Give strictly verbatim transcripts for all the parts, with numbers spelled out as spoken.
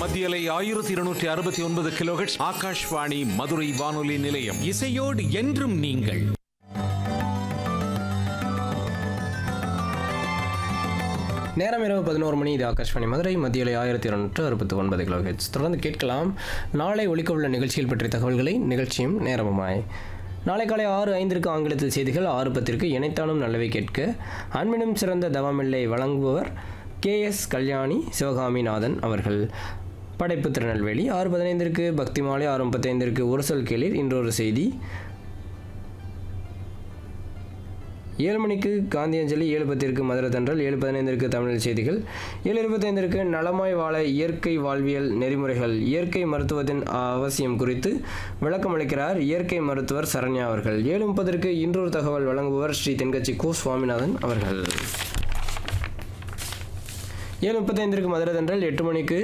மத்தியலை ஆயிரத்தி இருநூற்றி அறுபத்தி ஒன்பது கிலோஹெர்ட்ஸ் ஆகாஷ்வாணி மதுரை வானொலி நிலையம். இசையோடு என்றும் நீங்கள். நேரம் இரவு பதினோரு மணி. இது ஆகாஷ்வாணி மதுரை மத்தியலை ஆயிரத்தி இருநூற்று அறுபத்தி ஒன்பது கிலோஹெர்ட்ஸ். தொடர்ந்து கேட்கலாம் நாளை ஒலிக்க உள்ள நிகழ்ச்சிகள் பற்றிய தகவல்களை. நிகழ்ச்சியும் நேரமுமாய் நாளை காலை ஆறு ஐந்திற்கு ஆங்கிலத்தில் செய்திகள், ஆறு பத்திற்கு இணைத்தானும் நல்லவை கேட்க அன்பினும் சிறந்த தவமில்லை வழங்குபவர் கே எஸ் கல்யாணி சிவகாமிநாதன் அவர்கள், படைப்பு திருநெல்வேலி. ஆறு பதினைந்திற்கு பக்தி மாலை, ஆறு முப்பத்தைந்திற்கு ஒரு சொல் கேளீர் இன்றொரு செய்தி, ஏழு மணிக்கு காந்தியஞ்சலி, ஏழு பத்திற்கு மதுரை தென்றல், ஏழு பதினைந்திற்கு தமிழ் செய்திகள், ஏழு இருபத்தைந்திற்கு நலமாய் வாழ இயற்கை வாழ்வியல் நெறிமுறைகள், இயற்கை மருத்துவத்தின் அவசியம் குறித்து விளக்கம் அளிக்கிறார் இயற்கை மருத்துவர் சரண்யா அவர்கள். ஏழு முப்பதற்கு இன்றொரு தகவல் வழங்குபவர் ஸ்ரீ தென்கட்சி கோ சுவாமிநாதன் அவர்கள். ஏழு முப்பத்தைந்திற்கு மதுரை தென்றல், எட்டு மணிக்கு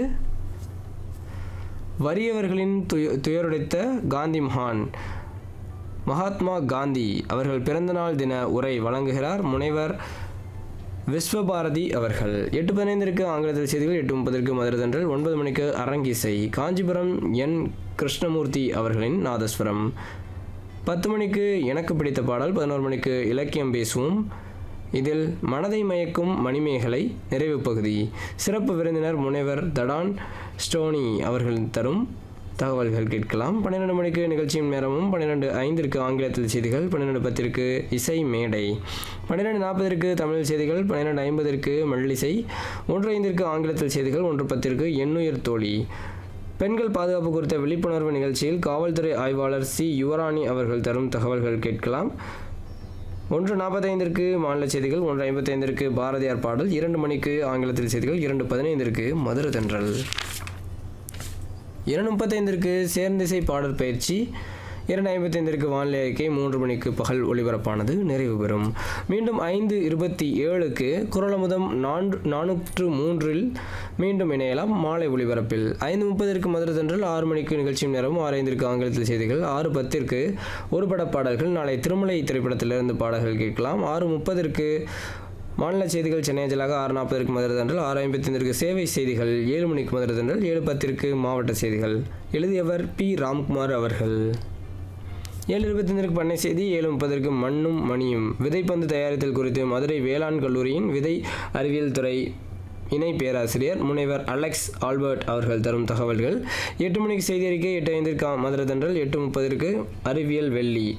வறியவர்களின் துய துயருடைத்த காந்தி மகான் மகாத்மா காந்தி அவர்கள் பிறந்தநாள் தின உரை வழங்குகிறார் முனைவர் விஸ்வபாரதி அவர்கள். எட்டு பதினைந்திற்கு ஆங்கிலத்தில் செய்திகள், எட்டு முப்பதற்கு மதுரை தென்றல், ஒன்பது மணிக்கு அரங்கிசை, காஞ்சிபுரம் என் கிருஷ்ணமூர்த்தி அவர்களின் நாதஸ்வரம், பத்து மணிக்கு எனக்கு பிடித்த பாடல், பதினோரு மணிக்கு இலக்கியம் பேசுவோம், இதில் மனதை மயக்கும் மணிமேகலை நிறைவு பகுதி, சிறப்பு விருந்தினர் முனைவர் தடான் ஸ்டோனி அவர்கள் தரும் தகவல்கள் கேட்கலாம். பன்னிரெண்டு மணிக்கு நிகழ்ச்சியின் நேரமும், பன்னிரெண்டு ஐந்திற்கு ஆங்கிலத்தில் செய்திகள், பன்னிரெண்டு பத்திற்கு இசை மேடை, பன்னிரெண்டு நாற்பதற்கு தமிழ் செய்திகள், பன்னிரெண்டு ஐம்பதற்கு மெல்லிசை, ஒன்று ஐந்திற்கு ஆங்கிலத்தில் செய்திகள், ஒன்று பத்திற்கு எண்ணுயிர் தோழி, பெண்கள் பாதுகாப்பு குறித்த விழிப்புணர்வு நிகழ்ச்சியில் காவல்துறை ஆய்வாளர் சி யுவராணி அவர்கள் தரும் தகவல்கள் கேட்கலாம். ஒன்று நாற்பத்தைந்திற்கு மாநில செய்திகள், ஒன்று ஐம்பத்தைந்திற்கு பாரதியார் பாடல், இரண்டு மணிக்கு ஆங்கிலத்தில் செய்திகள், இரண்டு பதினைந்திற்கு மதுரை தென்றல், இரண்டு முப்பத்தைந்திற்கு சேர்ந்திசை பாடல் பயிற்சி, இரண்டு ஐம்பத்தைந்திற்கு வானிலை அறிக்கை, மூன்று மணிக்கு பகல் ஒளிபரப்பானது நிறைவு பெறும். மீண்டும் ஐந்து இருபத்தி ஏழுக்கு குரலமுதம் நான்கு நானூற்று மூன்றில் மீண்டும் இணையலாம் மாலை ஒளிபரப்பில். ஐந்து முப்பதற்கு மதுரை தென்றல், ஆறு மணிக்கு நிகழ்ச்சியும் நேரம், ஆறு ஐந்திற்கு ஆங்கிலத்தில் செய்திகள், ஆறு பத்திற்கு ஒரு பட பாடல்கள், நாளை திருமலை திரைப்படத்திலிருந்து பாடல்கள் கேட்கலாம். ஆறு முப்பதற்கு மாநில செய்திகள் சென்னை அஞ்சலாக, ஆறு நாற்பதற்கு மதுரை தென்றல், ஆறு ஐம்பத்தைந்திற்கு சேவை செய்திகள், ஏழு மணிக்கு மதுரை தென்றல், ஏழு பத்திற்கு மாவட்ட செய்திகள், எழுதியவர் பி ராம்குமார் அவர்கள். ஏழு இருபத்தைந்திற்கு பண்ணை செய்தி, ஏழு முப்பதற்கு மண்ணும் மணியும் விதைப்பந்து தயாரித்தல் குறித்து மதுரை வேளாண் கல்லூரியின் விதை அறிவியல் துறை இணை பேராசிரியர் முனைவர் அலெக்ஸ் ஆல்பர்ட் அவர்கள் தரும் தகவல்கள். எட்டு மணிக்கு செய்தி அறிக்கை, எட்டு ஐந்திற்கு மதுரை தென்றல், எட்டு முப்பதற்கு அறிவியல் வெள்ளி,